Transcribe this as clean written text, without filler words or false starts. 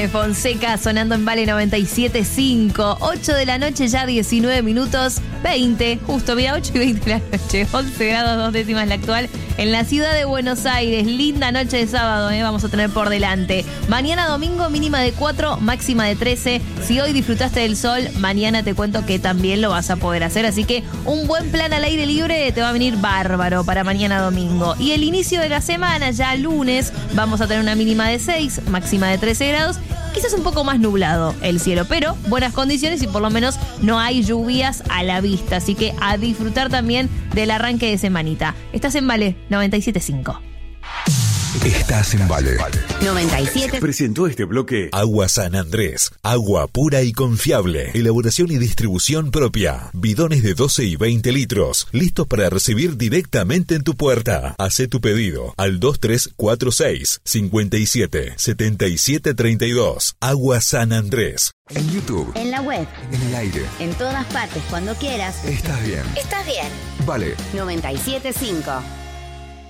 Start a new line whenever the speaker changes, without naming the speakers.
de Fonseca sonando en Vale 97.5. 8 de la noche, ya 19 minutos, 20. Justo, mira, 8 y 20 de la noche. 11 grados 2 décimas la actual en la ciudad de Buenos Aires. Linda noche de sábado, vamos a tener por delante. Mañana domingo, mínima de 4, máxima de 13. Si hoy disfrutaste del sol, mañana te cuento que también lo vas a poder hacer. Así que un buen plan al aire libre te va a venir bárbaro para mañana domingo. Y el inicio de la semana, ya lunes, vamos a tener una mínima de 6, máxima de 13 grados. Quizás un poco más nublado el cielo, pero buenas condiciones y por lo menos no hay lluvias a la vista. Así que a disfrutar también del arranque de semanita. Estás en Vale 97.5.
Estás en Vale
97.
Presentó este bloque
Agua San Andrés, agua pura y confiable, elaboración y distribución propia, bidones de 12 y 20 litros, listos para recibir directamente en tu puerta. Hacé tu pedido al 2346 57 77 32. Agua San Andrés.
en YouTube,
En la web.
en el aire.
En todas partes, cuando quieras.
Estás bien.
Estás bien.
Vale.
97.5.